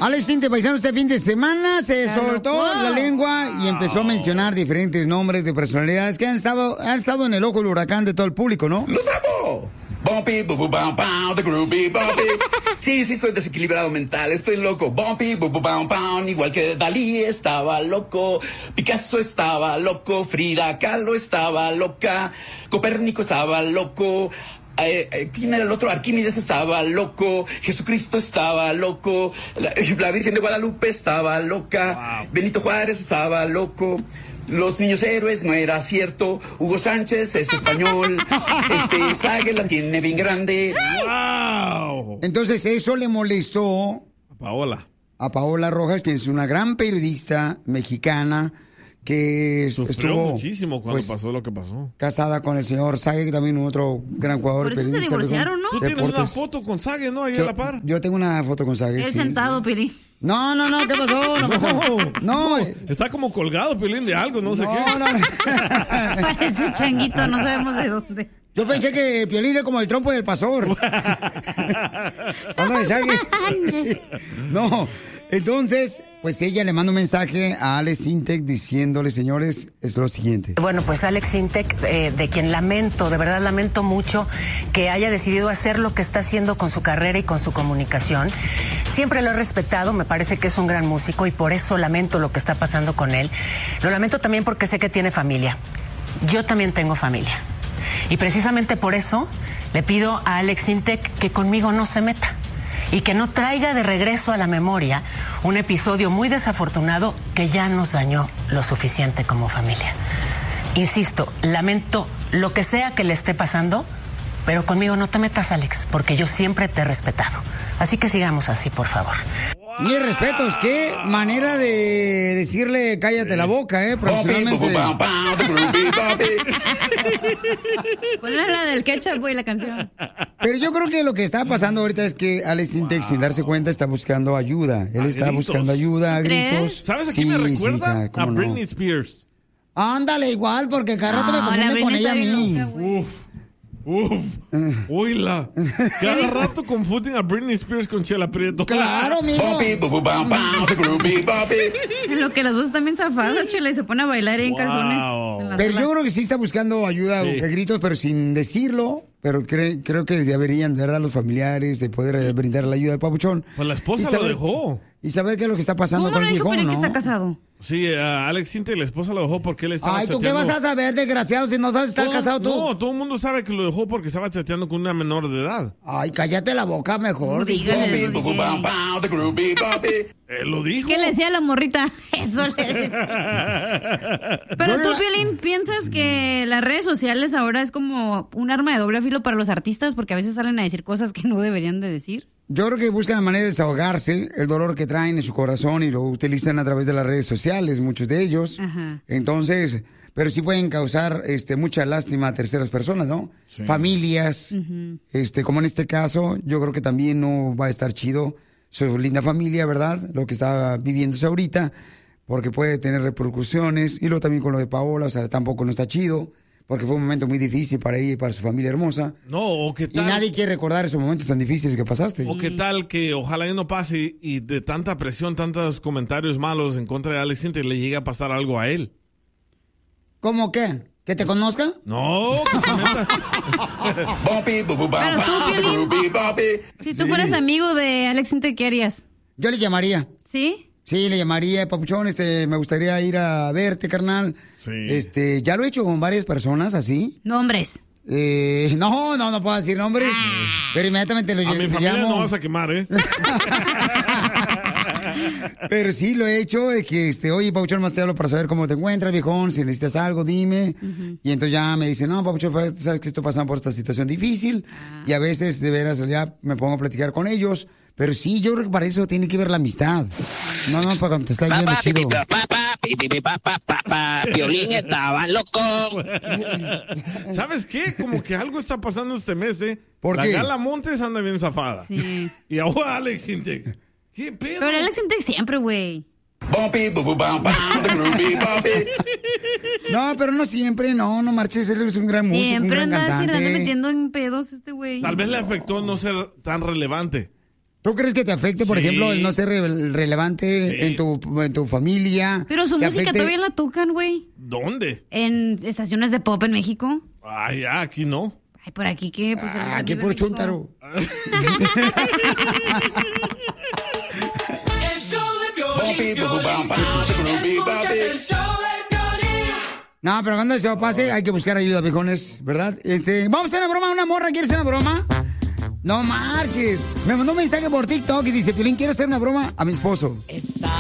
Alex Intec, paisano, este fin de semana se soltó la lengua y empezó a mencionar diferentes nombres de personalidades que han estado en el ojo del huracán de todo el público, ¿no? ¡Los amo! Bumpy, bu, bu, bam, bam, the groovy, bumpy. Sí, estoy desequilibrado mental, estoy loco. Bumpy, bu, bu, bam, bam, igual que Dalí estaba loco, Picasso estaba loco, Frida Kahlo estaba loca, Copérnico estaba loco. ¿Quién era el otro? Arquímedes estaba loco, Jesucristo estaba loco, la Virgen de Guadalupe estaba loca, Benito Juárez estaba loco. Los niños héroes no era cierto. Hugo Sánchez es español. Sague la tiene bien grande. ¡Wow! Entonces eso le molestó a Paola Rojas, que es una gran periodista mexicana que sufrió muchísimo cuando pasó lo que pasó. Casada con el señor Sague, que también otro gran jugador. Por eso periodista, se divorciaron, ¿no? Tú tienes una foto con Sague, ¿no? Ahí a la par. Yo tengo una foto con Sague. Él sentado, Piolín. No, ¿qué pasó? No. Está como colgado, Piolín, de algo, no sé qué. No. Parece changuito, no sabemos de dónde. Yo pensé que Piolín era como el trompo del pastor. No, de Sague. No. Entonces, pues ella le manda un mensaje a Alex Intec diciéndole, señores, es lo siguiente. Bueno, pues Alex Intec, de quien lamento, de verdad lamento mucho que haya decidido hacer lo que está haciendo con su carrera y con su comunicación. Siempre lo he respetado, me parece que es un gran músico y por eso lamento lo que está pasando con él. Lo lamento también porque sé que tiene familia. Yo también tengo familia. Y precisamente por eso le pido a Alex Intec que conmigo no se meta. Y que no traiga de regreso a la memoria un episodio muy desafortunado que ya nos dañó lo suficiente como familia. Insisto, lamento lo que sea que le esté pasando, pero conmigo no te metas, Alex, porque yo siempre te he respetado. Así que sigamos así, por favor. Mis respetos, qué manera de decirle cállate la boca, profesionalmente. ¿Cuál es la del ketchup, güey, la canción? Pero yo creo que lo que está pasando ahorita es que Alex Intec, sin darse cuenta, está buscando ayuda. Él está buscando ayuda a gritos. ¿Sabes a quién me recuerda? A Britney Spears. Ándale, igual, porque cada rato me confunde con ella a mí. Oíla. Cada rato confunden a Britney Spears con Chela Prieto. Claro, amigo. En lo que las dos están bien zafadas, Chela, y se pone a bailar ahí en calzones. Pero yo creo que sí está buscando ayuda a gritos, pero sin decirlo. Pero creo que deberían, de verdad, los familiares de poder brindar la ayuda al papuchón. Pues la esposa lo dejó. Y saber qué es lo que está pasando con el viejón, ¿no? Que está casado. Sí, Alex Intec, la esposa lo dejó porque él estaba chateando. ¿Tú qué vas a saber, desgraciado, si no sabes estar casado tú? No, todo el mundo sabe que lo dejó porque estaba chateando con una menor de edad. Ay, cállate la boca mejor, lo dijo. ¿Qué le decía a la morrita? Eso le decía. Pero tú, Piolín, ¿piensas que las redes sociales ahora es como un arma de doble filo para los artistas? Porque a veces salen a decir cosas que no deberían de decir. Yo creo que buscan la manera de desahogarse el dolor que traen en su corazón y lo utilizan a través de las redes sociales, muchos de ellos. Ajá. Entonces, pero sí pueden causar mucha lástima a terceras personas, ¿no? Sí. Familias, como en este caso, yo creo que también no va a estar chido su linda familia, ¿verdad? Lo que está viviéndose ahorita, porque puede tener repercusiones. Y luego también con lo de Paola, o sea, tampoco no está chido. Porque fue un momento muy difícil para ella y para su familia hermosa. No, o qué tal. Y nadie quiere recordar esos momentos tan difíciles que pasaste. O qué tal que ojalá ya no pase y de tanta presión, tantos comentarios malos en contra de Alex Intec le llegue a pasar algo a él. ¿Cómo qué? ¿Que te conozca? No, que se meta. Pero tú, Piolín, si tú fueras amigo de Alex Intec, ¿qué harías? Yo le llamaría. ¿Sí? Sí, le llamaría, papuchón, me gustaría ir a verte, carnal. Sí. Ya lo he hecho con varias personas, así. ¿Nombres? No puedo decir nombres. Pero inmediatamente lo llamo. A mi familia no vas a quemar, ¿eh? Pero sí lo he hecho, de que, oye, papuchón, más te hablo para saber cómo te encuentras, viejón, si necesitas algo, dime. Y entonces ya me dicen, no, papuchón, sabes que estoy pasando por esta situación difícil. Y a veces, de veras, ya me pongo a platicar con ellos. Pero sí, yo creo que para eso tiene que ver la amistad. No, para cuando te está yendo chido. Piolín estaba loco. ¿Sabes qué? Como que algo está pasando este mes, ¿eh? ¿Por qué? La Gala Montes anda bien zafada. Sí. Y ahora Alex Intec. ¿Qué pedo? Pero Alex Intec siempre, güey. No, pero no siempre, no marches, él es un gran músico, siempre un gran anda cantante. metiendo en pedos este güey. Tal vez le afectó no ser tan relevante. ¿Tú crees que te afecte, por ejemplo, el no ser relevante en tu familia? Pero su música afecte... todavía la tocan, güey. ¿Dónde? En estaciones de pop en México. Ay, ya, aquí no. Ay, ¿por aquí qué? Pues aquí por Chúntaro. No, pero cuando eso pase, hay que buscar ayuda, viejones, ¿verdad? Vamos a hacer una broma, una morra, ¿quieres hacer una broma? No marches. Me mandó un mensaje por TikTok y dice, Piolín, quiero hacer una broma a mi esposo.